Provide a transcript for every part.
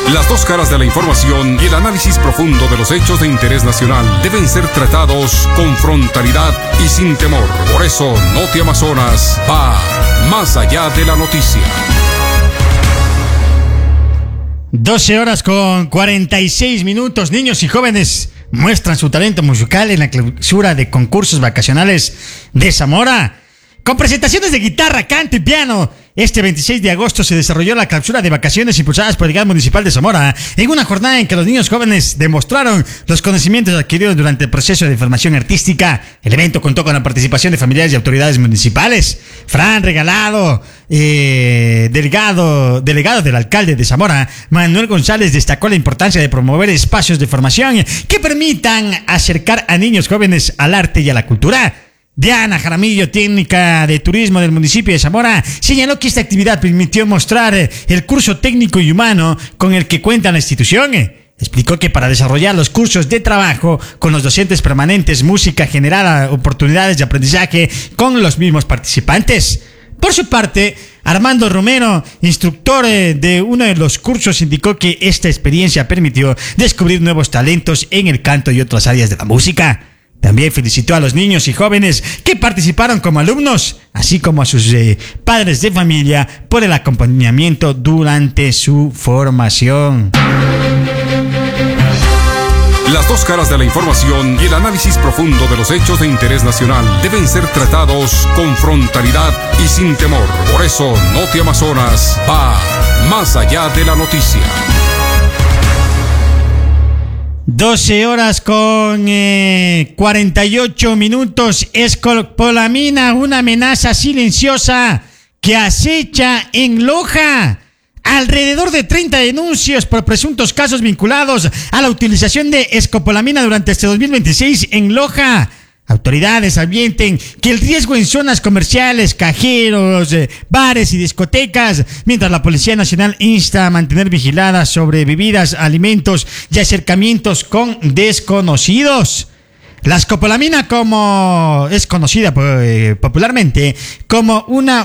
Las dos caras de la información y el análisis profundo de los hechos de interés nacional deben ser tratados con frontalidad y sin temor. Por eso, Noti Amazonas va más allá de la noticia. 12:46. Niños y jóvenes muestran su talento musical en la clausura de concursos vacacionales de Zamora. Con presentaciones de guitarra, canto y piano, este 26 de agosto se desarrolló la clausura de vacaciones impulsadas por el GAD Municipal de Zamora, en una jornada en que los niños jóvenes demostraron los conocimientos adquiridos durante el proceso de formación artística. El evento contó con la participación de familiares y autoridades municipales. Fran Regalado, delegado del alcalde de Zamora, Manuel González, destacó la importancia de promover espacios de formación que permitan acercar a niños jóvenes al arte y a la cultura. Diana Jaramillo, técnica de turismo del municipio de Zamora, señaló que esta actividad permitió mostrar el curso técnico y humano con el que cuenta la institución. Explicó que para desarrollar los cursos de trabajo con los docentes permanentes, música generará oportunidades de aprendizaje con los mismos participantes. Por su parte, Armando Romero, instructor de uno de los cursos, indicó que esta experiencia permitió descubrir nuevos talentos en el canto y otras áreas de la música. También felicitó a los niños y jóvenes que participaron como alumnos, así como a sus padres de familia por el acompañamiento durante su formación. Las dos caras de la información y el análisis profundo de los hechos de interés nacional deben ser tratados con frontalidad y sin temor. Por eso, Noti Amazonas va más allá de la noticia. 12:48. Escopolamina, una amenaza silenciosa que acecha en Loja. Alrededor de 30 denuncias por presuntos casos vinculados a la utilización de escopolamina durante este 2026 en Loja. Autoridades advierten que el riesgo en zonas comerciales, cajeros, bares y discotecas, mientras la Policía Nacional insta a mantener vigiladas sobre bebidas, alimentos y acercamientos con desconocidos. La escopolamina, como es conocida popularmente como una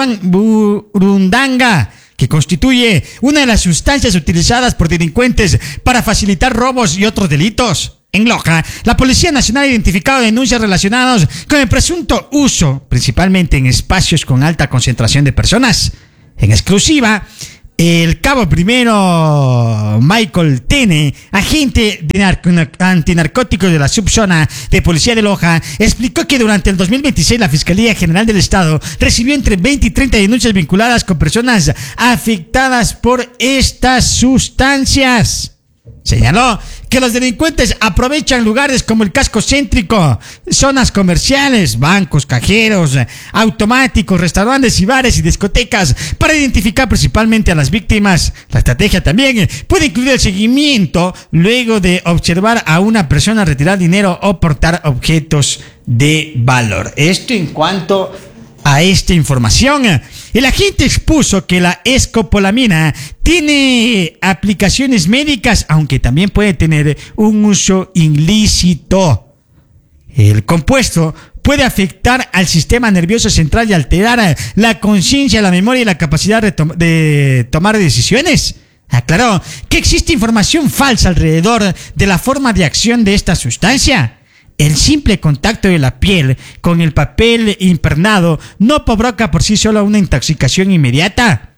burundanga, que constituye una de las sustancias utilizadas por delincuentes para facilitar robos y otros delitos. En Loja, la Policía Nacional ha identificado denuncias relacionadas con el presunto uso, principalmente en espacios con alta concentración de personas. En exclusiva, el cabo primero Michael Tene, agente de antinarcóticos de la subzona de policía de Loja, explicó que durante el 2026 la Fiscalía General del Estado recibió entre 20 y 30 denuncias vinculadas con personas afectadas por estas sustancias. Señaló que los delincuentes aprovechan lugares como el casco céntrico, zonas comerciales, bancos, cajeros, automáticos, restaurantes y bares y discotecas para identificar principalmente a las víctimas. La estrategia también puede incluir el seguimiento luego de observar a una persona retirar dinero o portar objetos de valor. Esto en cuanto a esta información. El agente expuso que la escopolamina tiene aplicaciones médicas, aunque también puede tener un uso ilícito. El compuesto puede afectar al sistema nervioso central y alterar la conciencia, la memoria y la capacidad de tomar decisiones. Aclaró que existe información falsa alrededor de la forma de acción de esta sustancia. El simple contacto de la piel con el papel impregnado no provoca por sí solo una intoxicación inmediata.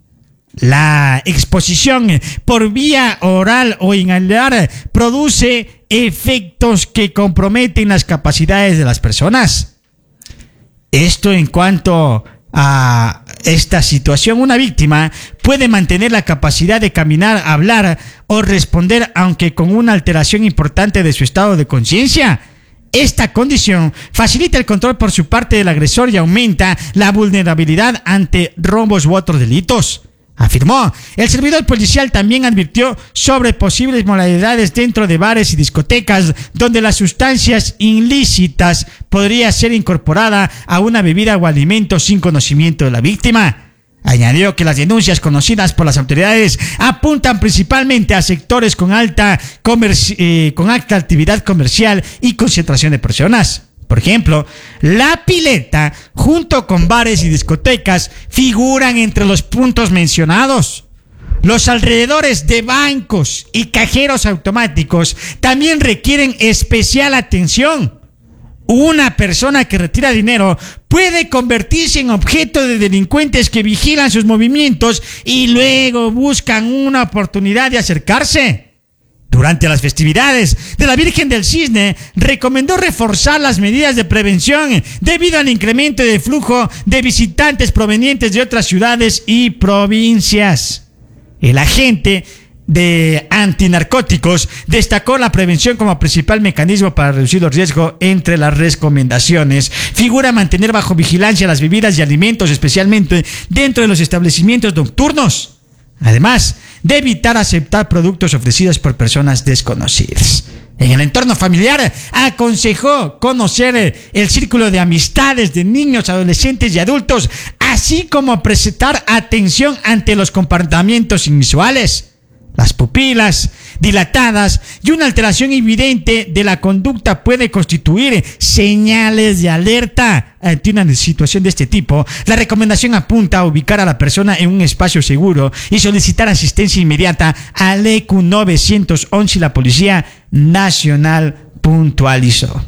La exposición por vía oral o inhalar produce efectos que comprometen las capacidades de las personas. Esto en cuanto a esta situación, una víctima puede mantener la capacidad de caminar, hablar o responder, aunque con una alteración importante de su estado de conciencia. Esta condición facilita el control por su parte del agresor y aumenta la vulnerabilidad ante robos u otros delitos, afirmó. El servidor policial también advirtió sobre posibles modalidades dentro de bares y discotecas donde las sustancias ilícitas podría ser incorporada a una bebida o alimento sin conocimiento de la víctima. Añadió que las denuncias conocidas por las autoridades apuntan principalmente a sectores con alta actividad comercial y concentración de personas. Por ejemplo, La Pileta, junto con bares y discotecas, figuran entre los puntos mencionados. Los alrededores de bancos y cajeros automáticos también requieren especial atención. Una persona que retira dinero puede convertirse en objeto de delincuentes que vigilan sus movimientos y luego buscan una oportunidad de acercarse. Durante las festividades de la Virgen del Cisne, recomendó reforzar las medidas de prevención debido al incremento de flujo de visitantes provenientes de otras ciudades y provincias. El agente de antinarcóticos destacó la prevención como principal mecanismo para reducir los riesgos. Entre las recomendaciones figura mantener bajo vigilancia las bebidas y alimentos, especialmente dentro de los establecimientos nocturnos, además de evitar aceptar productos ofrecidos por personas desconocidas. En el entorno familiar, aconsejó conocer el círculo de amistades de niños, adolescentes y adultos, así como prestar atención ante los comportamientos inusuales, las pupilas dilatadas y una alteración evidente de la conducta puede constituir señales de alerta. Ante una situación de este tipo, la recomendación apunta a ubicar a la persona en un espacio seguro y solicitar asistencia inmediata al EQ 911 y la Policía Nacional puntualizó.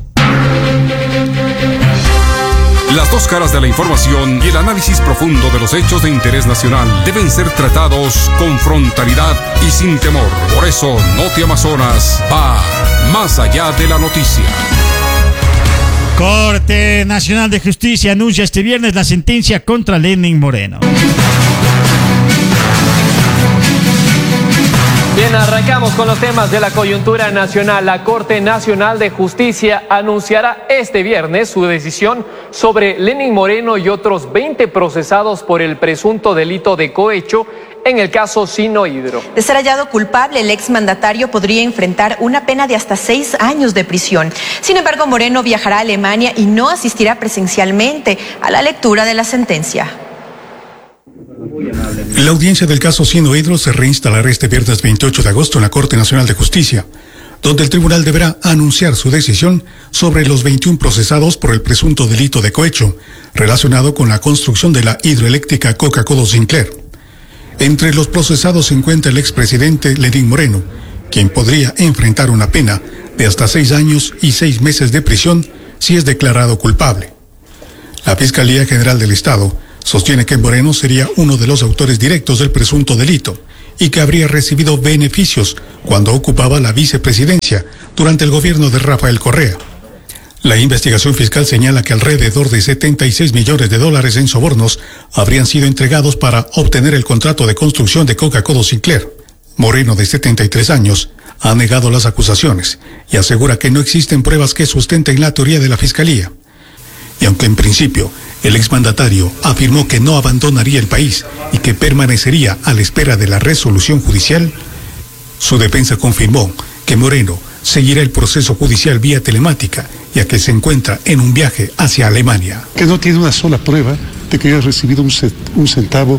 Las dos caras de la información y el análisis profundo de los hechos de interés nacional deben ser tratados con frontalidad y sin temor. Por eso, Noti Amazonas va más allá de la noticia. Corte Nacional de Justicia anuncia este viernes la sentencia contra Lenín Moreno. Bien, arrancamos con los temas de la coyuntura nacional. La Corte Nacional de Justicia anunciará este viernes su decisión sobre Lenín Moreno y otros 20 procesados por el presunto delito de cohecho en el caso Sinohydro. De ser hallado culpable, el exmandatario podría enfrentar una pena de hasta 6 años de prisión. Sin embargo, Moreno viajará a Alemania y no asistirá presencialmente a la lectura de la sentencia. La audiencia del caso Sinohydro se reinstalará este viernes 28 de agosto en la Corte Nacional de Justicia, donde el tribunal deberá anunciar su decisión sobre los 21 procesados por el presunto delito de cohecho relacionado con la construcción de la hidroeléctrica Coca-Cola Sinclair. Entre los procesados se encuentra el expresidente Lenín Moreno, quien podría enfrentar una pena de hasta 6 años y 6 meses de prisión si es declarado culpable. La Fiscalía General del Estado sostiene que Moreno sería uno de los autores directos del presunto delito y que habría recibido beneficios cuando ocupaba la vicepresidencia durante el gobierno de Rafael Correa. La investigación fiscal señala que alrededor de 76 millones de dólares en sobornos habrían sido entregados para obtener el contrato de construcción de Coca-Cola Sinclair. Moreno, de 73 años, ha negado las acusaciones y asegura que no existen pruebas que sustenten la teoría de la Fiscalía. Y aunque en principio el exmandatario afirmó que no abandonaría el país y que permanecería a la espera de la resolución judicial, su defensa confirmó que Moreno seguirá el proceso judicial vía telemática, ya que se encuentra en un viaje hacia Alemania. Que no tiene una sola prueba de que haya recibido un centavo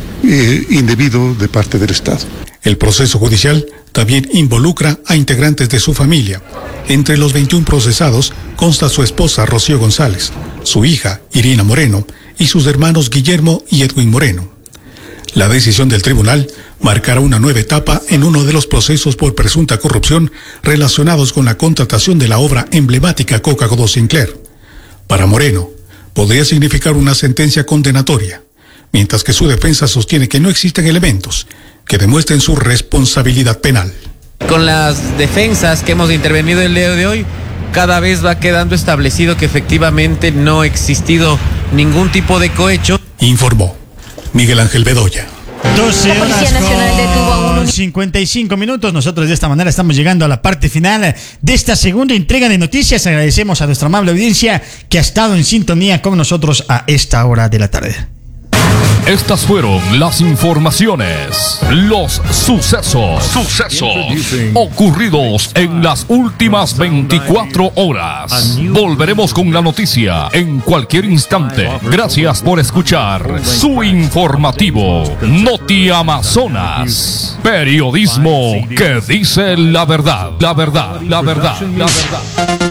indebido de parte del Estado. El proceso judicial también involucra a integrantes de su familia. Entre los 21 procesados consta su esposa Rocío González, su hija Irina Moreno y sus hermanos Guillermo y Edwin Moreno. La decisión del tribunal marcará una nueva etapa en uno de los procesos por presunta corrupción relacionados con la contratación de la obra emblemática Coca-Cola Sinclair. Para Moreno, podría significar una sentencia condenatoria, mientras que su defensa sostiene que no existen elementos que demuestren su responsabilidad penal. Con las defensas que hemos intervenido el día de hoy, cada vez va quedando establecido que efectivamente no ha existido ningún tipo de cohecho. Informó Miguel Ángel Bedoya. 12 horas con 55 minutos. Nosotros de esta manera estamos llegando a la parte final de esta segunda entrega de noticias. Agradecemos a nuestra amable audiencia que ha estado en sintonía con nosotros a esta hora de la tarde. Estas fueron las informaciones, los sucesos ocurridos en las últimas 24 horas. Volveremos con la noticia en cualquier instante. Gracias por escuchar su informativo Noti Amazonas. Periodismo que dice la verdad, la verdad, la verdad, la verdad.